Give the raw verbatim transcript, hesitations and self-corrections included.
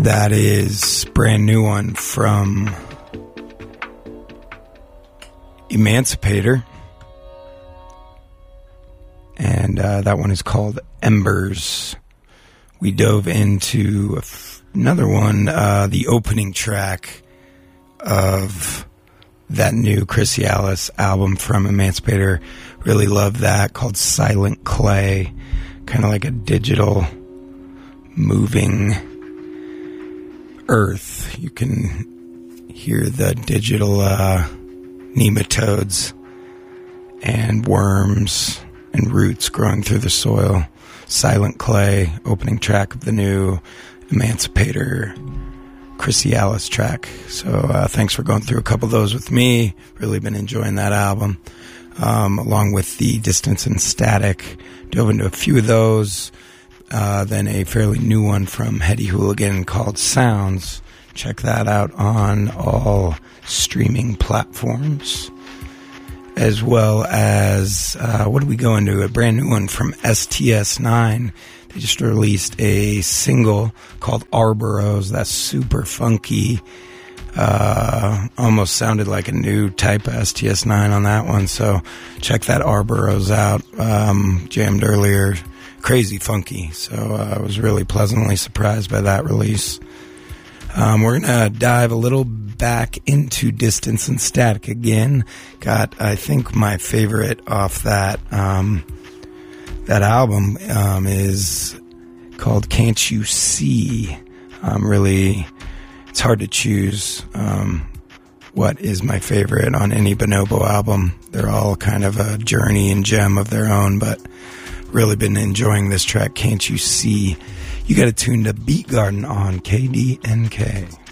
That is a brand new one from Emancipator. And uh, that one is called Embers. We dove into a f- another one, uh, the opening track of that new Chrysalis album from Emancipator. Really love that, called Silent Clay. Kind of like a digital moving earth. You can hear the digital uh, nematodes and worms and roots growing through the soil. Silent Clay, opening track of the new Emancipator Chrysalis track. So uh, thanks for going through a couple of those with me. Really been enjoying that album. Um, along with the Distance and Static. Dove into a few of those. Uh, then a fairly new one from Hetty Hooligan called Sounds. Check that out on all streaming platforms. As well as, uh, what did we go into? A brand new one from S T S nine. They just released a single called Arboros. That's super funky. Uh, almost sounded like a new type of S T S nine on that one. So check that Arboros out. Um, jammed earlier. Crazy funky. So uh, I was really pleasantly surprised by that release. Um, we're going to dive a little back into Distance and Static again. Got, I think, my favorite off that um, that album um, is called Can't You See. Um, really, it's hard to choose um, what is my favorite on any Bonobo album. They're all kind of a journey and gem of their own, but really been enjoying this track, Can't You See. You got to tune to Beat Garden on K D N K.